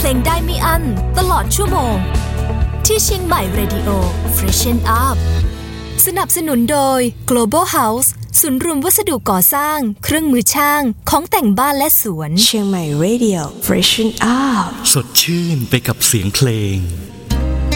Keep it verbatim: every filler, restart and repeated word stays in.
เพลงได้ไม่อั้นตลอดชั่วโมงที่เชียงใหม่ Radio Freshen Up สนับสนุนโดย Global House ศูนย์รวมวัสดุก่อสร้างเครื่องมือช่างของแต่งบ้านและสวนเชียงใหม่ Radio Freshen Up สดชื่นไปกับเสียงเพลง